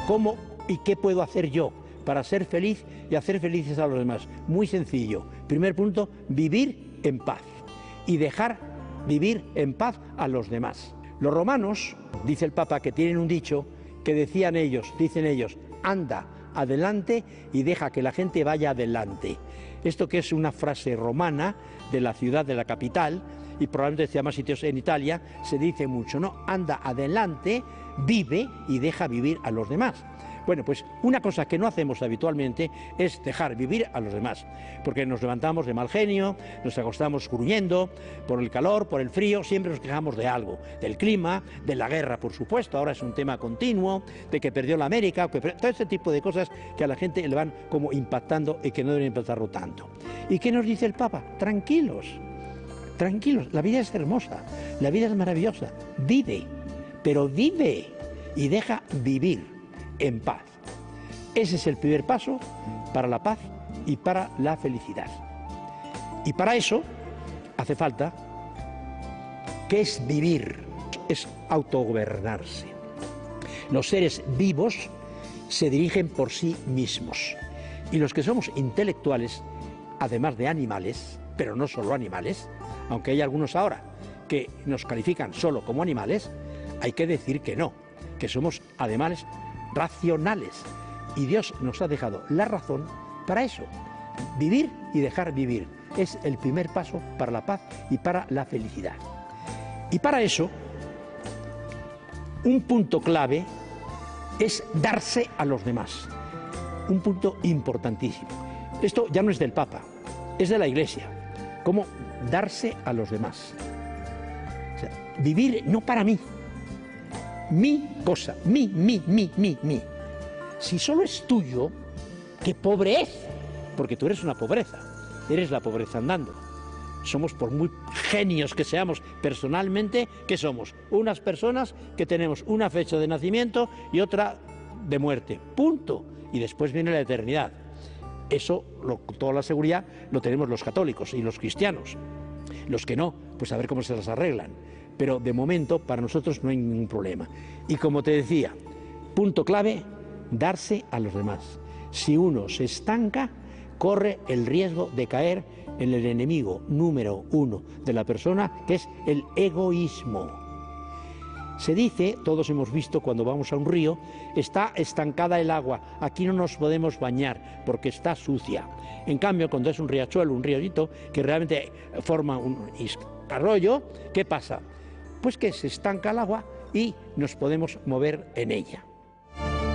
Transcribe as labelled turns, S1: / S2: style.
S1: ¿Cómo y qué puedo hacer yo para ser feliz y hacer felices a los demás? Muy sencillo. Primer punto, vivir en paz y dejar vivir en paz a los demás. Los romanos, dice el Papa, que tienen un dicho que dicen ellos, anda adelante y deja que la gente vaya adelante. Esto que es una frase romana de la ciudad, de la capital, y probablemente sea más sitios en Italia, se dice mucho, ¿no? Anda adelante, vive y deja vivir a los demás. Bueno, pues una cosa que no hacemos habitualmente es dejar vivir a los demás, porque nos levantamos de mal genio, nos acostamos gruñendo por el calor, por el frío, siempre nos quejamos de algo, del clima, de la guerra, por supuesto, ahora es un tema continuo, de que perdió la América, todo este tipo de cosas que a la gente le van como impactando y que no deben impactarlo tanto. ¿Y qué nos dice el Papa? Tranquilos, tranquilos, la vida es hermosa, la vida es maravillosa, vive, pero vive y deja vivir en paz. Ese es el primer paso para la paz y para la felicidad. Y para eso hace falta, ¿qué es vivir? Es autogobernarse. Los seres vivos se dirigen por sí mismos. Y los que somos intelectuales, además de animales, pero no solo animales, aunque hay algunos ahora que nos califican solo como animales, hay que decir que no, que somos animales racionales, y Dios nos ha dejado la razón para eso, vivir y dejar vivir. Es el primer paso para la paz y para la felicidad. Y para eso, un punto clave es darse a los demás, un punto importantísimo. Esto ya no es del Papa, es de la Iglesia, cómo darse a los demás. O sea, vivir no para mí, mi cosa, mi. Si solo es tuyo, qué pobre es, porque tú eres una pobreza, eres la pobreza andando. Somos, por muy genios que seamos personalmente, ¿qué somos? Unas personas que tenemos una fecha de nacimiento y otra de muerte, punto. Y después viene la eternidad. Eso, con toda la seguridad, lo tenemos los católicos y los cristianos. Los que no, pues a ver cómo se las arreglan. Pero de momento para nosotros no hay ningún problema. Y como te decía, punto clave, darse a los demás. Si uno se estanca, corre el riesgo de caer en el enemigo número uno de la persona, que es el egoísmo. Se dice, todos hemos visto cuando vamos a un río, está estancada el agua, aquí no nos podemos bañar porque está sucia. En cambio, cuando es un riachuelo, un riolito, que realmente forma un arroyo, ¿qué pasa? Pues que se estanca el agua y nos podemos mover en ella.